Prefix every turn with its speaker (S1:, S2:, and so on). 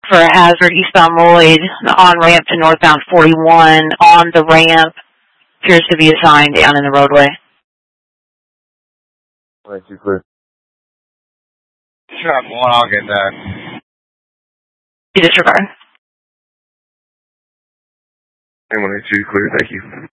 S1: for a hazard eastbound Lloyd, the on-ramp to northbound 41 on the ramp appears to be a sign down in the roadway.
S2: Thank you, clear.
S3: Shot 1, I'll get that.
S1: You disregard.
S2: And 182, clear, thank you.